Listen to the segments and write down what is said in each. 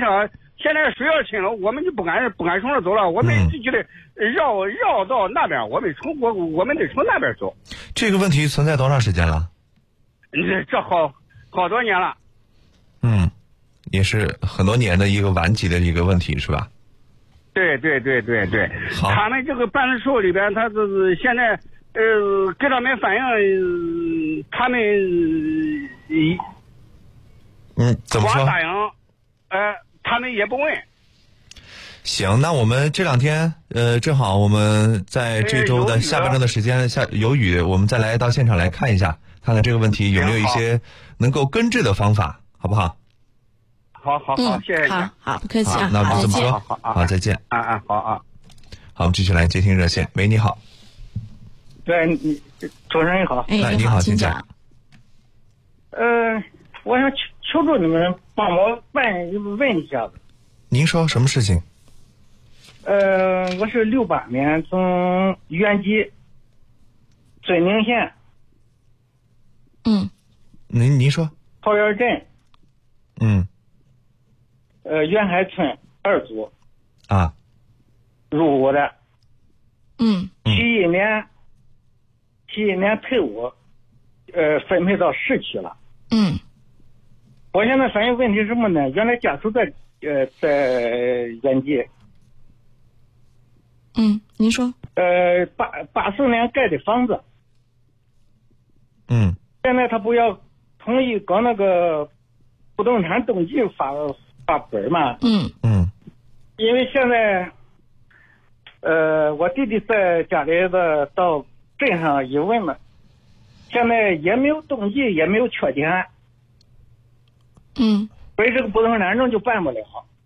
了，现在水要清了，我们就不敢从这走了，我们就得绕到那边，我们得从那边走。 这个问题存在多长时间了？ 这好多年了。 也是很多年的一个顽疾的一个问题，是吧？ 对。 好， 他们这个办事处里边，他是现在给他们反映，他们怎么说？ 光答应，他们也不问。 行，那我们这两天正好我们在这周的下半周的时间有雨，我们再来到现场来看一下，看看这个问题有没有一些能够根治的方法，好不好？ 好，谢谢。 好，不客气啊。 那我们这么说， 好， 再见。 好， 我们继续来接听热线。喂，你好。 对，主持人好。 你好， 请讲。 我想求助你们帮我问一下子。 您说什么事情？ 我是68年从原籍绥宁县。 您说。 桃园镇。远海村2组。入伍的。71年退伍，分配到市区了。我现在反映问题是什么呢？原来家属在原籍。 您说。 84年盖的房子。现在他不要同意搞那个不动产登记发本嘛？因为现在，我弟弟在家里到镇上一问了，现在也没有登记，也没有缺钱。所以这个不动产证就办不了。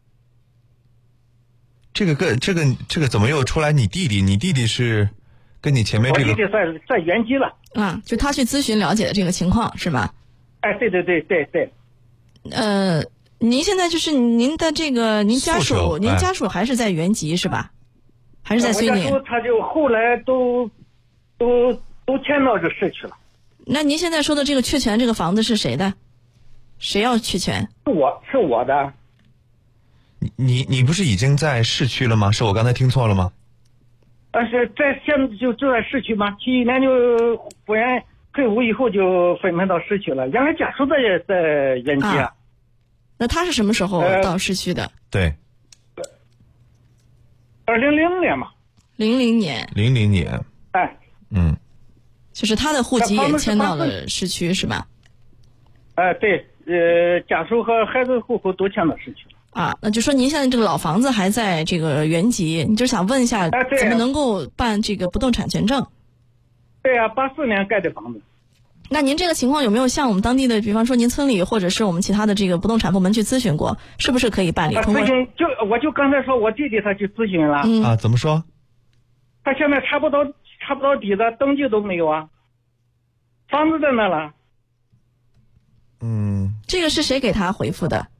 这个怎么又出来你弟弟？你弟弟是跟你前面这个？ 我弟弟在原籍了。 就他去咨询了解的这个情况是吧？ 对。 您现在就是您的这个您家属还是在原籍是吧？还是在绥宁？ 他就后来都迁到这市区了。 那您现在说的这个确权这个房子是谁的？谁要确权？ 是我的。 你不是已经在市区了吗？是我刚才听错了吗？ 是现在就在市区吗？71年就忽然退伍以后就分配到市区了。原来家属在原籍。 那他是什么时候到市区的？ 对。 2000年嘛。 00年。 00年。 就是他的户籍也迁到了市区是吧？ 对，家属和孩子户口都迁到市区了。 那就说您现在这个老房子还在这个原籍，你就想问一下，怎么能够办这个不动产权证？ 对呀，84年盖的房子。 那您这个情况有没有向我们当地的，比方说您村里或者是我们其他的这个不动产部门去咨询过，是不是可以办理？ 咨询我就刚才说我弟弟他去咨询了。 怎么说？ 他现在查不到底的，登记都没有啊，房子在那了。 这个是谁给他回复的？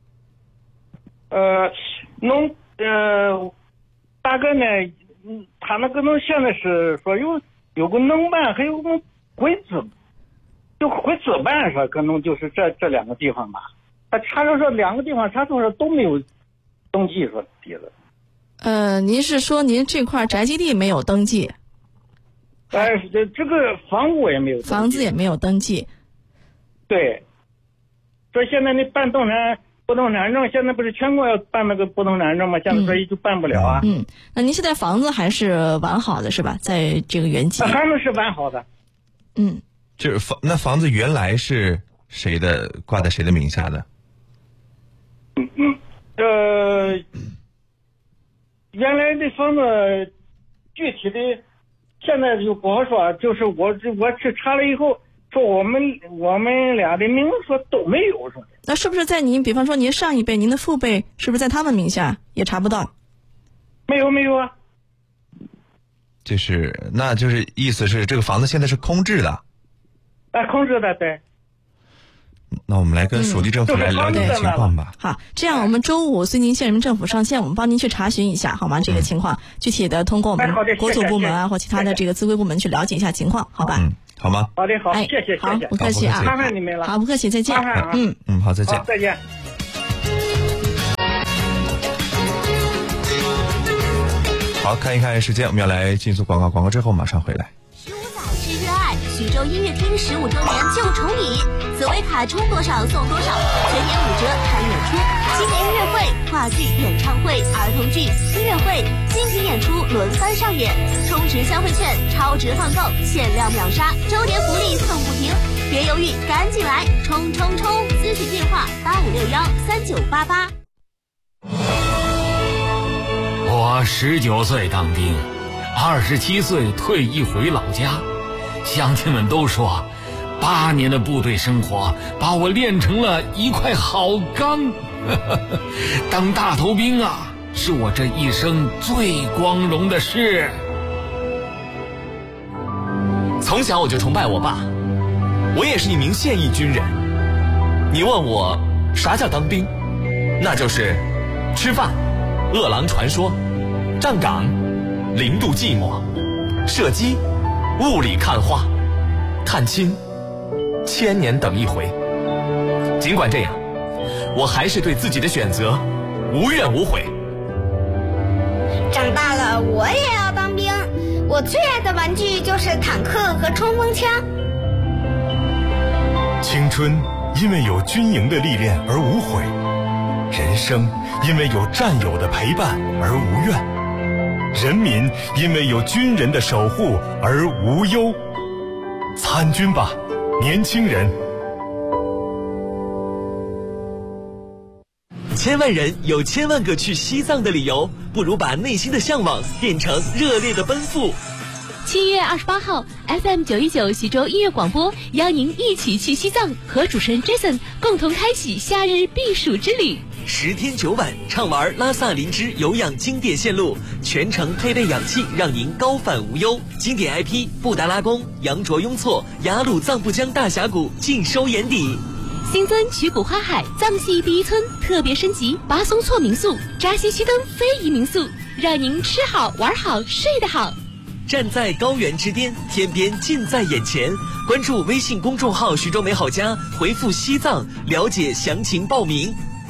大概呢，他那个现在是说有个能办，还有个会自办，说可能就是这两个地方吧。他查着说两个地方，他说都没有登记说地的。 您是说您这块宅基地没有登记？ 这个房屋也没有登记。 房子也没有登记。 对。说现在你办不动产证，现在不是全国要办那个不动产证吗？现在所以就办不了啊。 那您现在房子还是完好的是吧？在这个原籍。 房子是完好的。 就是那房子原来是谁的，挂在谁的名下的？ 原来的房子具体的现在就不好说，就是我去查了以后说我们俩的名字说都没有说。 那是不是在您比方说您上一辈您的父辈是不是在他们名下也查不到？ 没有啊。 那就是意思是这个房子现在是空置的。 空置的，对。 那我们来跟属地政府来了解情况吧。 好，这样我们周五绥宁县人民政府上线，我们帮您去查询一下好吗？这个情况具体的通过我们国土部门或其他的这个自规部门去了解一下情况，好吧？ 好吗？ 好的，好，谢谢。 好，不客气啊。 麻烦你们了。 好，不客气，再见。 好，再见。 再见。 好，看一看时间，我们要来进入广告，广告之后马上回来。 15载之热爱，徐州音乐厅15周年就宠你，紫薇卡充多少送多少，全年5折看演出。今年音乐会、话剧、演唱会、儿童剧、音乐会、精品演出轮番上演，充值消费券、超值换购、限量秒杀，周年福利送不停，别犹豫，赶紧来冲冲冲！咨询电话85613988。 我19岁当兵，27岁退役回老家，乡亲们都说8年的部队生活把我练成了一块好钢。当大头兵啊，是我这一生最光荣的事。 从小我就崇拜我爸，我也是一名现役军人。你问我啥叫当兵，那就是吃饭、饿狼传说、站岗、0度寂寞、射击、雾里看花、探亲、1000年等一回。尽管这样，我还是对自己的选择无怨无悔。 长大了我也要当兵，我最爱的玩具就是坦克和冲锋枪。 青春因为有军营的历练而无悔，人生因为有战友的陪伴而无怨，人民因为有军人的守护而无忧。参军吧，年轻人！ 千万人有千万个去西藏的理由，不如把内心的向往变成热烈的奔赴。 7月28号 FM 919徐州音乐广播邀您一起去西藏，和主持人 Jason 共同开启夏日避暑之旅。 10天9晚畅玩拉萨林芝有氧经典线路，全程配备氧气，让您高反无忧。经典 IP 布达拉宫、羊卓雍措、雅鲁藏布江大峡谷尽收眼底。 新增曲谷花海藏系第一村特别升级巴松措民宿、扎西须登非遗民宿，让您吃好玩好睡得好。 站在高原之巅，天边近在眼前。关注微信公众号徐州美好家，回复西藏了解详情报名。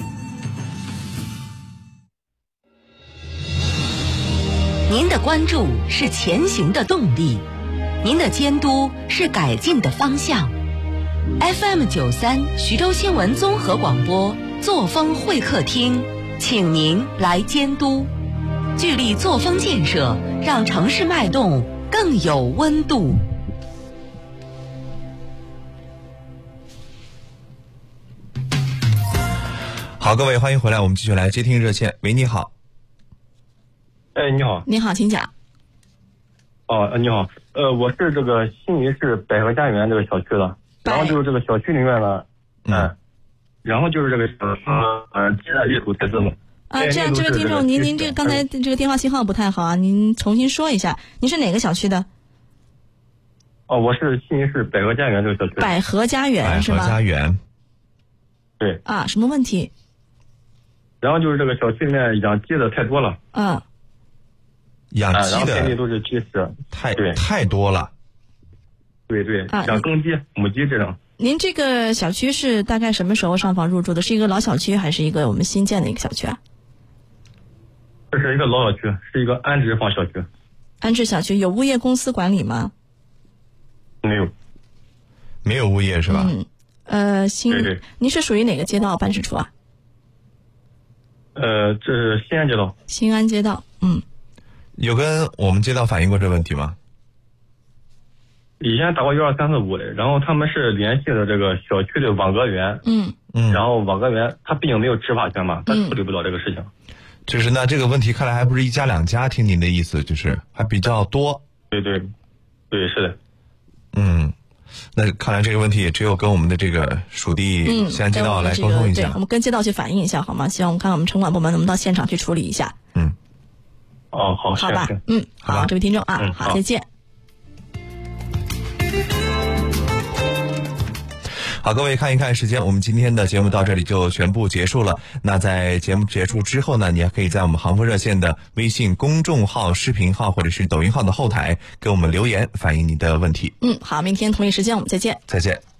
您的关注是前行的动力，您的监督是改进的方向。FM93徐州新闻综合广播作风会客厅，请您来监督，聚力作风建设，让城市脉动更有温度。 好，各位欢迎回来，我们继续来接听热线。喂，你好。 哎，你好。 你好，请讲。 哦，你好，我是这个悉尼市百合家园这个小区的，然后就是这个小区里面呢，然后就是这个接待阅读台字嘛。 这样，这位听众，您这个刚才这个电话信号不太好啊，您重新说一下，您是哪个小区的？ 我是悉尼市百合家园这个小区。 百合家园是吗？ 百合家园。 对。 啊，什么问题？ 然后就是这个小区里面养鸡的太多了。 养鸡的遍地都是鸡屎， 太多了。 对，养公鸡、母鸡这种。 您这个小区是大概什么时候上房入住的？是一个老小区还是一个我们新建的一个小区啊？ 这是一个老小区，是一个安置房小区。 安置小区有物业公司管理吗？ 没有物业是吧？ 对。 您是属于哪个街道办事处啊？ 这是新安街道。 新安街道， 有跟我们街道反映过这个问题吗？ 以前打过12345的，然后他们是联系的这个小区的网格员，然后网格员他毕竟没有执法权嘛，他处理不了这个事情。 就是那这个问题看来还不是一家两家，听您的意思就是还比较多。 对，是的。 那看来这个问题也只有跟我们的这个属地西安街道来沟通一下。 对，我们跟街道去反映一下好吗？希望我们看我们城管部门能不能到现场去处理一下。 好吧。好，这位听众啊，好，再见。 好，各位看一看时间，我们今天的节目到这里就全部结束了。那在节目结束之后呢，你还可以在我们杭丰热线的微信公众号、视频号或者是抖音号的后台给我们留言，反映你的问题。 好，明天同一时间我们再见。 再见。